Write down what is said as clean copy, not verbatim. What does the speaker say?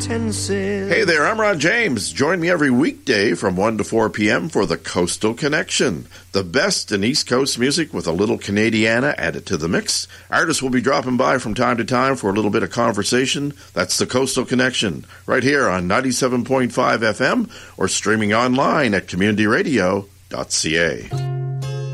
senses. Hey there, I'm Ron James. Join me every weekday from 1 to 4 p.m. for the Coastal Connection. The best in East Coast music with a little Canadiana added to the mix. Artists will be dropping by from time to time for a little bit of conversation. That's the Coastal Connection, right here on 97.5 FM or streaming online at communityradio.ca.